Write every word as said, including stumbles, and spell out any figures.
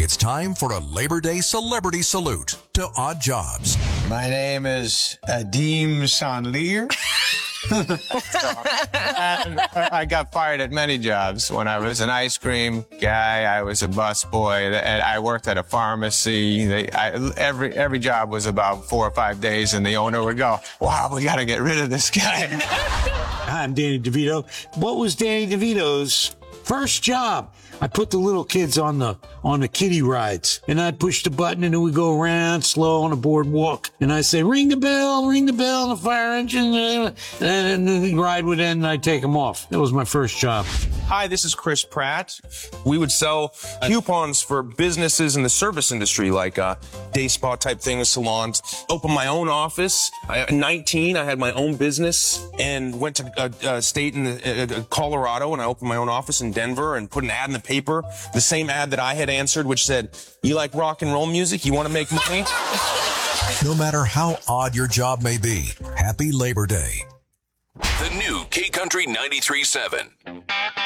It's time for a Labor Day celebrity salute to Odd Jobs. My name is Adim Sanlir. And I got fired at many jobs. When I was an ice cream guy, I was a busboy, and I worked at a pharmacy. They, I, every every job was about four or five days, and the owner would go, "Wow, we got to get rid of this guy." Hi, I'm Danny DeVito. What was Danny DeVito's first job? I put the little kids on the on the kiddie rides, and I'd push the button, and then we go around slow on the boardwalk, and I say, "Ring the bell, ring the bell," and the fire engine, and then the ride would end, and I'd take them off. That was my first job. Hi, this is Chris Pratt. We would sell coupons for businesses in the service industry, like uh, day spa type things, salons. Opened my own office. I, at nineteen, I had my own business and went to a, a state in uh, Colorado, and I opened my own office in Denver and put an ad in the paper, the same ad that I had answered, which said, "You like rock and roll music? You want to make money?" No matter how odd your job may be, happy Labor Day. The new K Country ninety-three point seven.